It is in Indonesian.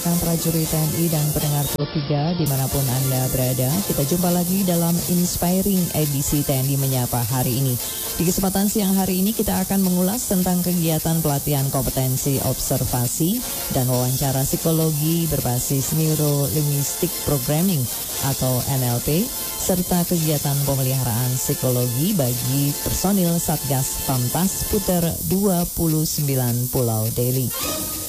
Prajurit TNI dan pendengar Pro 3 dimanapun Anda berada, kita jumpa lagi dalam Inspiring edisi TNI Menyapa hari ini. Di kesempatan siang hari ini kita akan mengulas tentang kegiatan pelatihan kompetensi observasi dan wawancara psikologi berbasis Neuro-Linguistic Programming atau NLP, serta kegiatan pemeliharaan psikologi bagi personil Satgas Pamtas Puter 29 Pulau Deli.